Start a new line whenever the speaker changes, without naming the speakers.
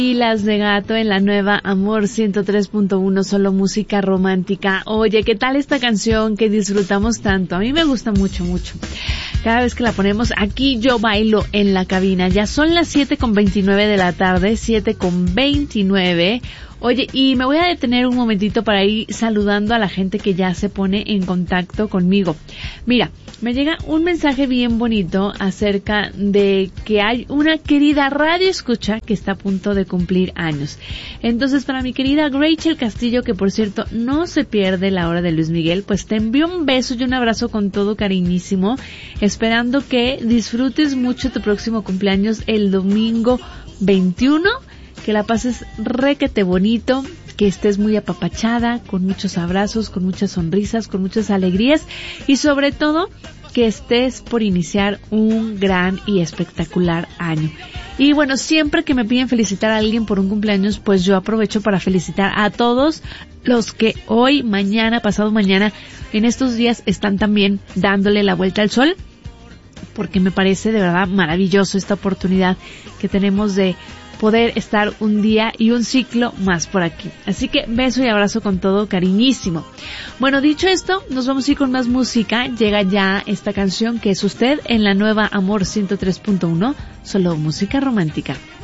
Y las de Gato en la nueva Amor 103.1, solo música romántica. Oye, ¿qué tal esta canción que disfrutamos tanto? A mí me gusta mucho, mucho. Cada vez que la ponemos aquí yo bailo en la cabina. Ya son las 7:29 de la tarde, 7:29. Oye, y me voy a detener un momentito para ir saludando a la gente que ya se pone en contacto conmigo. Mira, me llega un mensaje bien bonito acerca de que hay una querida radio escucha que está a punto de cumplir años. Entonces, para mi querida Rachel Castillo, que por cierto no se pierde la hora de Luis Miguel, pues te envío un beso y un abrazo con todo cariñísimo, esperando que disfrutes mucho tu próximo cumpleaños el domingo 21. Que la pases requete bonito, que estés muy apapachada, con muchos abrazos, con muchas sonrisas, con muchas alegrías y sobre todo que estés por iniciar un gran y espectacular año. Y bueno, siempre que me piden felicitar a alguien por un cumpleaños, pues yo aprovecho para felicitar a todos los que hoy, mañana, pasado mañana, en estos días están también dándole la vuelta al sol, porque me parece de verdad maravilloso esta oportunidad que tenemos de poder estar un día y un ciclo más por aquí. Así que beso y abrazo con todo cariñísimo. Bueno, dicho esto, nos vamos a ir con más música. Llega ya esta canción que es usted en la nueva Amor 103.1, solo música romántica.